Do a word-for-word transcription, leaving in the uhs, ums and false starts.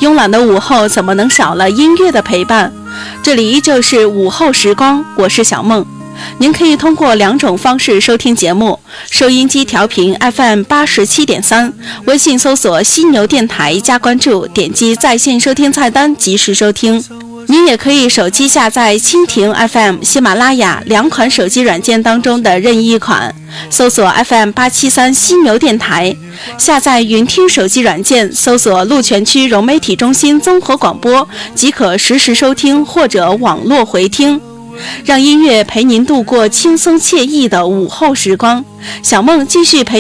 慵懒的午后怎么能少了音乐的陪伴？这里依旧是午后时光，我是小梦。您可以通过两种方式收听节目：收音机调频 F M 八十七点三，微信搜索犀牛电台加关注，点击在线收听菜单及时收听。您也可以手机下载蜻蜓 F M、喜马拉雅两款手机软件当中的任意一款，搜索 F M 八七三犀牛电台，下载云听手机软件，搜索鹿泉区融媒体中心综合广播，即可实时收听或者网络回听。让音乐陪您度过轻松惬意的午后时光，小梦继续陪